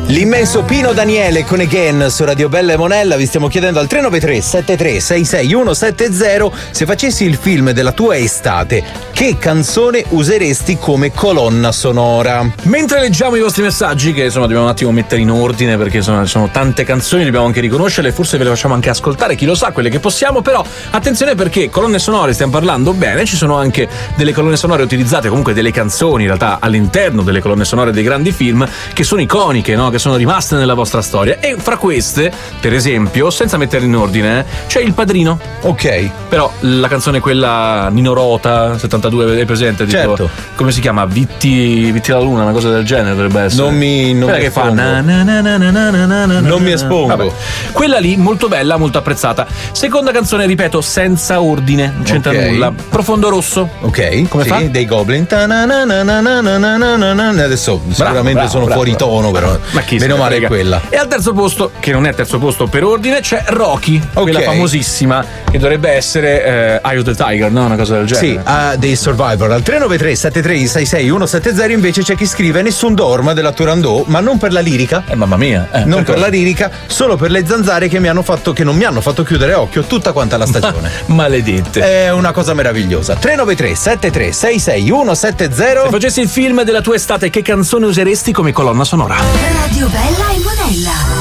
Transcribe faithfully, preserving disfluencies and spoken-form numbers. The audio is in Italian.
L'immenso Pino Daniele con Again su Radio Bella e Monella. Vi stiamo chiedendo al tre nove tre sette tre sei sei uno sette zero se facessi il film della tua estate, che canzone useresti come colonna sonora? Mentre leggiamo i vostri messaggi, che insomma dobbiamo un attimo mettere in ordine perché insomma sono tante canzoni, dobbiamo anche riconoscerle, forse ve le facciamo anche ascoltare, chi lo sa, quelle che possiamo. Però attenzione, perché colonne sonore stiamo parlando, bene, ci sono anche delle colonne sonore utilizzate, comunque delle canzoni in realtà all'interno delle colonne sonore dei grandi film, che sono iconiche, no? Che sono rimaste nella vostra storia. E fra queste, per esempio, senza mettere in ordine, c'è Il Padrino. Ok. Però la canzone quella Nino Rota settantadue, è presente? Certo. Tipo, come si chiama? Vitti, Vitti la Luna, una cosa del genere dovrebbe essere. Non mi non quella mi che fa espongo. na, na, na, na, na, na, na, na, Non mi espongo. Vabbè. Quella lì molto bella, molto apprezzata. Seconda canzone, ripeto, senza ordine, non c'entra Ok. nulla. Profondo Rosso. Ok, Come sì, fa? dei Goblin. Adesso sicuramente bravo, sono bravo, fuori bravo. tono, però Ma chi se meno ne male è frega. quella. E al terzo posto, che non è terzo posto per ordine, c'è Rocky, quella Ok. famosissima, che dovrebbe essere eh, Eye of the Tiger, no? Una cosa del genere. Sì, a dei Survivor. Al tre nove tre sette tre sei sei uno sette zero invece c'è chi scrive Nessun dorma della Turandot, ma non per la lirica. Eh, mamma mia. Eh, Non per cosa? la lirica, solo per le zanzare che mi hanno fatto che non mi hanno fatto chiudere occhio tutta quanta la stagione. Maledette. È una cosa meravigliosa. tre nove tre sette tre sei sei uno sette zero. Se facessi il film della tua estate, che canzone useresti come colonna sonora? Radio Bella e Monella.